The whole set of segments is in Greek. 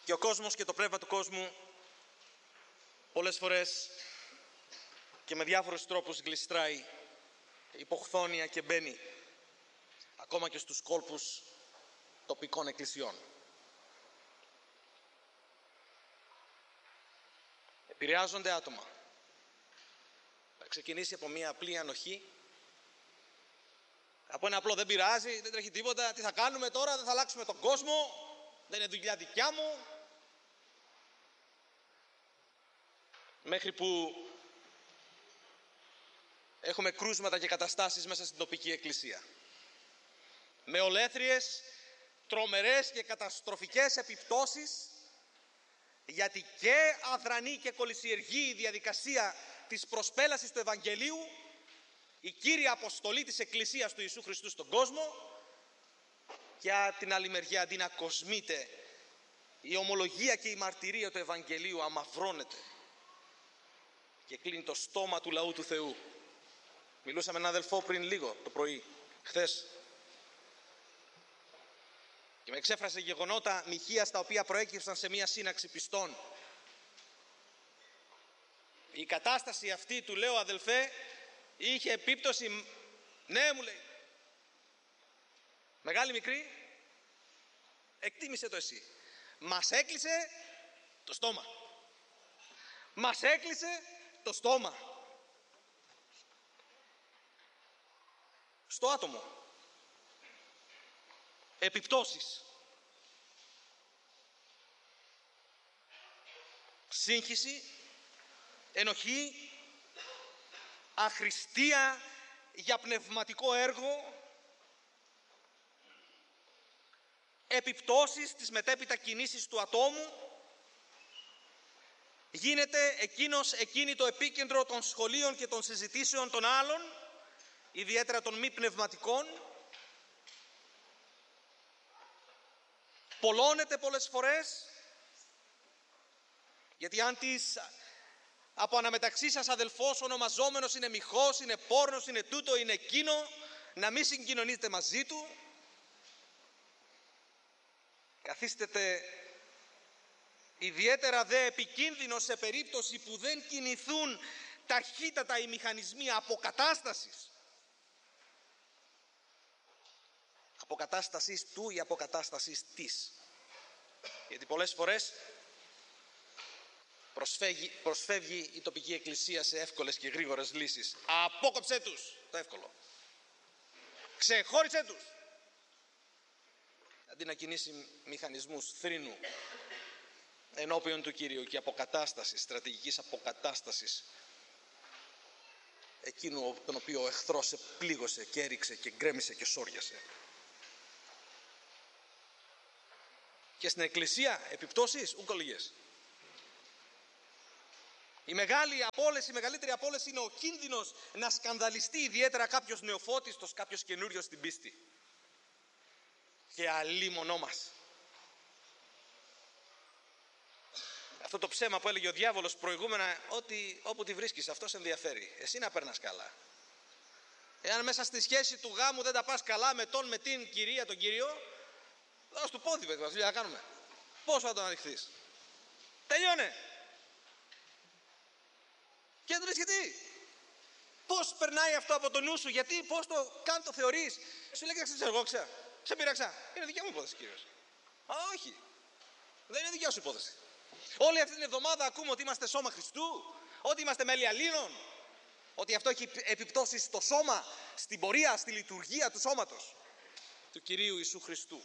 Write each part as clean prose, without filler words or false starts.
Και ο κόσμος και το πνεύμα του κόσμου πολλές φορές και με διάφορους τρόπους γλιστράει υποχθόνια και μπαίνει ακόμα και στους κόλπους τοπικών εκκλησιών. Επηρεάζονται άτομα. Θα ξεκινήσει από μια απλή ανοχή, από ένα απλό δεν πειράζει, δεν τρέχει τίποτα, τι θα κάνουμε τώρα, δεν θα αλλάξουμε τον κόσμο, δεν είναι δουλειά δικιά μου, μέχρι που έχουμε κρούσματα και καταστάσεις μέσα στην τοπική εκκλησία με ολέθριες, τρομερές και καταστροφικές επιπτώσεις, γιατί και αδρανή και κολυσιεργή η διαδικασία της προσπέλασης του Ευαγγελίου, η κύρια αποστολή της Εκκλησίας του Ιησού Χριστού στον κόσμο, και από την άλλη μεριά, αντί να κοσμείται, η ομολογία και η μαρτυρία του Ευαγγελίου αμαυρώνεται και κλείνει το στόμα του λαού του Θεού. Μιλούσα με έναν αδελφό πριν λίγο το πρωί, χθες, και με εξέφρασε γεγονότα μοιχείας τα οποία προέκυψαν σε μια σύναξη πιστών. Η κατάσταση αυτή, του λέω, αδελφέ, είχε επίπτωση, ναι, μου λέει, μεγάλη μικρή, εκτίμησε το εσύ. Μας έκλεισε το στόμα. Μας έκλεισε το στόμα. Στο άτομο. Επιπτώσεις. Σύγχυση, ενοχή, αχρηστία για πνευματικό έργο, επιπτώσεις της μετέπειτα κινήσεις του ατόμου, γίνεται εκείνη το επίκεντρο των σχολείων και των συζητήσεων των άλλων, ιδιαίτερα των μη πνευματικών, πολλώνεται πολλές φορές, γιατί αν της από αναμεταξύ σας αδελφός ονομαζόμενος είναι μοιχός, είναι πόρνος, είναι τούτο, είναι εκείνο, να μην συγκοινωνείτε μαζί του, καθίστεται ιδιαίτερα δε επικίνδυνο σε περίπτωση που δεν κινηθούν ταχύτατα οι μηχανισμοί αποκατάστασης. Αποκατάστασης του ή αποκατάστασης της. Γιατί πολλές φορές προσφεύγει η τοπική εκκλησία σε εύκολες και γρήγορες λύσεις. Απόκοψέ τους, το εύκολο. Ξεχώρισε τους. Αντί να κινήσει μηχανισμούς θρήνου ενώπιον του Κυρίου και αποκατάστασης, στρατηγικής αποκατάστασης εκείνου τον οποίο ο εχθρός πλήγωσε και έριξε και γκρέμισε και σόριασε. Και στην εκκλησία επιπτώσεις ουκολιγές. Η μεγαλύτερη από όλες είναι ο κίνδυνος να σκανδαλιστεί ιδιαίτερα κάποιος νεοφώτιστος, κάποιος καινούριος στην πίστη. Και αλίμονό μας. Αυτό το ψέμα που έλεγε ο διάβολος προηγούμενα, ότι όπου τη βρίσκεις αυτός ενδιαφέρει. Εσύ να περνάς καλά. Εάν μέσα στη σχέση του γάμου δεν τα πας καλά με την κυρία, τον κύριο, δώσ' του πόδι, παιδί μας, να κάνουμε. Πώς θα τον ανοιχθείς? Τελειώνε. Και δεν γιατί. Πώς περνάει αυτό από το νου σου, γιατί, πώς το θεωρείς? Σου λέει, κοίταξε, εγώ ξέρω. Σε πείραξα. Είναι δικιά μου υπόθεση, κύριος. Όχι. Δεν είναι δικιά σου υπόθεση. Όλη αυτή την εβδομάδα ακούμε ότι είμαστε σώμα Χριστού, ότι είμαστε μέλη αλλήλων, ότι αυτό έχει επιπτώσεις στο σώμα, στην πορεία, στη λειτουργία του σώματος του Κυρίου Ιησού Χριστού.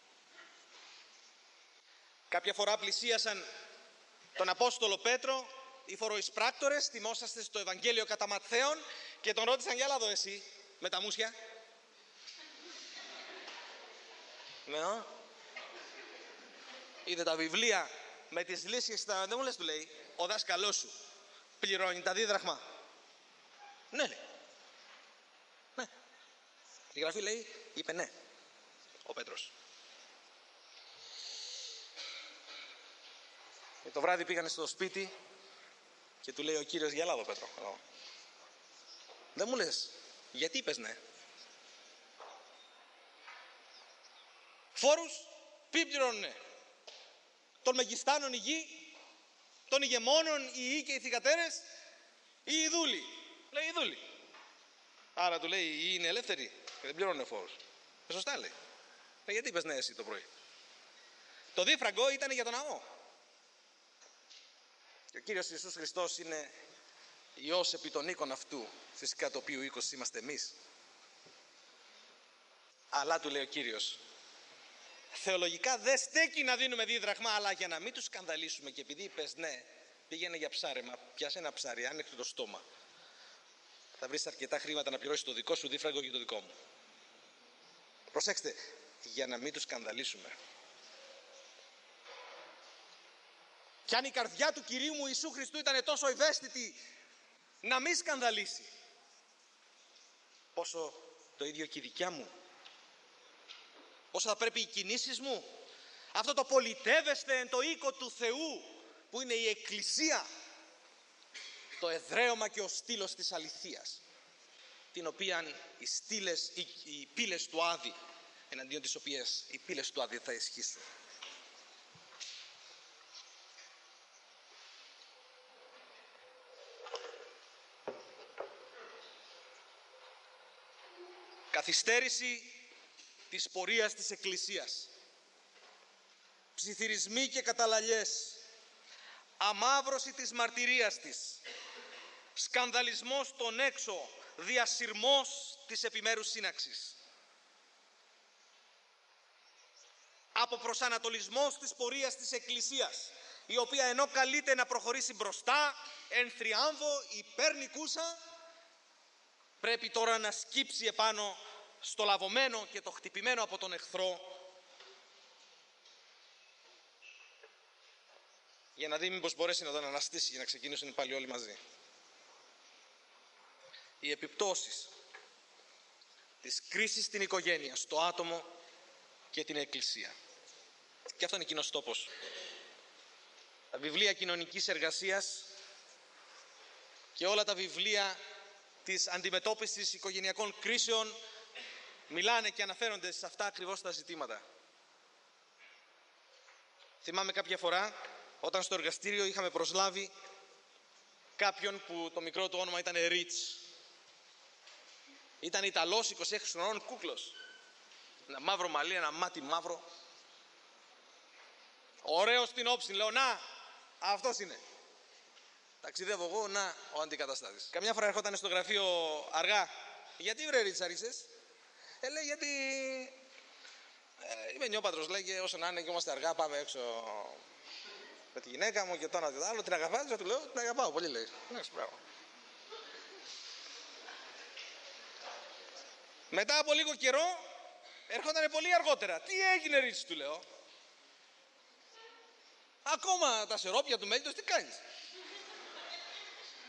Κάποια φορά πλησίασαν τον Απόστολο Πέτρο οι φοροεισπράκτορες, θυμόσαστε στο Ευαγγέλιο κατά Ματθαίον, και τον ρώτησαν, για λάδω εσύ με τα μουσια. Ναι, είδε τα βιβλία με τις λύσεις, δεν μου λες, του λέει, ο δάσκαλός σου πληρώνει τα δίδραχμα? Ναι, λέει. Ναι. Η Γραφή λέει, είπε ναι ο Πέτρος. Και το βράδυ πήγανε στο σπίτι και του λέει ο Κύριος, για λάδω Πέτρο, δεν μου λες, γιατί είπες ναι? Φόρους, ποιοι πληρώνουνε? των μεγιστάνων η γη, των ηγεμόνων οι ιοί και οι θυγατέρες, ή οι δούλοι? Λέει οι δούλοι. Άρα του λέει οι ιοί είναι ελεύθεροι και δεν πληρώνουν φόρους. Σωστά λέει. Γιατί είπες ναι εσύ το πρωί? Το δίφραγκο ήταν για τον ναό. Και ο Κύριος Ιησούς Χριστός είναι Υιός επί των οίκων αυτού, φυσικά το οποίο οίκος είμαστε εμείς. Αλλά του λέει ο Κύριος, θεολογικά δεν στέκει να δίνουμε δίδραχμα, αλλά για να μην τους σκανδαλίσουμε, και επειδή είπες ναι, πήγαινε για ψάρεμα, πιάσε ένα ψάρι, άνοιξε το στόμα, θα βρεις αρκετά χρήματα να πληρώσεις το δικό σου δίφραγκο και το δικό μου. Προσέξτε, για να μην τους σκανδαλίσουμε. Κι αν η καρδιά του Κυρίου μου Ιησού Χριστού ήταν τόσο ευαίσθητη να μην σκανδαλίσει, πόσο το ίδιο και η δικιά μου, πόσο θα πρέπει οι κινήσεις μου, αυτό το πολιτεύεστε εν το οίκο του Θεού που είναι η Εκκλησία, το εδραίωμα και ο στήλος της αληθείας, την οποία οι πύλες του Άδη, εναντίον τις οποίες οι πύλες του Άδη θα ισχύσουν. Καθυστέρηση της πορείας της Εκκλησίας, ψιθυρισμοί και καταλαλιές, αμαύρωση της μαρτυρίας της, σκανδαλισμός των έξω, διασυρμός της επιμέρους σύναξης, αποπροσανατολισμός της πορείας της Εκκλησίας, η οποία ενώ καλείται να προχωρήσει μπροστά εν θριάμβο υπερνικούσα, πρέπει τώρα να σκύψει επάνω στο λαβωμένο και το χτυπημένο από τον εχθρό, για να δει μήπως μπορέσει να τον αναστήσει για να ξεκινήσουν πάλι όλοι μαζί. Οι επιπτώσεις της κρίσης στην οικογένεια, στο άτομο και την Εκκλησία. Και αυτό είναι κοινός τόπος. Τα βιβλία κοινωνικής εργασίας και όλα τα βιβλία της αντιμετώπισης οικογενειακών κρίσεων μιλάνε και αναφέρονται σε αυτά ακριβώς τα ζητήματα. Θυμάμαι κάποια φορά όταν στο εργαστήριο είχαμε προσλάβει κάποιον που το μικρό του όνομα ήταν Ρίτς. Ήταν Ιταλός, 26 χρονών, κούκλος. Ένα μαύρο μαλλί, ένα μάτι μαύρο. Ωραίος στην όψη. Λέω να, αυτός είναι. Ταξιδεύω εγώ, να, ο αντικαταστάτης. Καμιά φορά ερχόταν στο γραφείο αργά. Γιατί βρε Ρίτς αργήσες? Λέει γιατί είμαι νιόπατρος, λέει, και όσο να είναι και είμαστε αργά πάμε έξω με τη γυναίκα μου και το ένα και το άλλο. Την αγαπάς? Του λέω την αγαπάω πολύ, λέει. Μετά από λίγο καιρό ερχόταν πολύ αργότερα. Τι έγινε Ρίτς, του λέω? Ακόμα τα σερόπια του μέλιτος τι κάνεις?